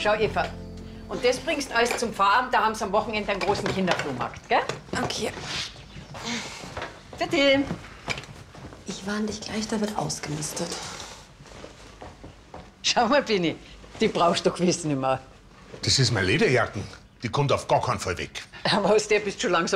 Schau, Eva. Und das bringst du alles zum Pfarramt, da haben sie am Wochenende einen großen Kinderflohmarkt, gell? Okay. Bitte. Ich warne dich gleich, da wird ausgemistet. Schau mal, Bini, die brauchst du doch gewiss nicht mehr. Das ist meine Lederjacken. Die kommt auf gar keinen Fall weg. Aber aus der bist du schon langsam